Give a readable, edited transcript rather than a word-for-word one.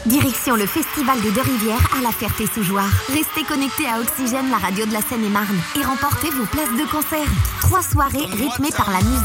Direction le Festival des Deux-Rivières à la Ferté-sous-Jouarre. Restez connectés à Oxygène, la radio de la Seine-et-Marne, et remportez vos places de concert. 3 soirées rythmées par la musique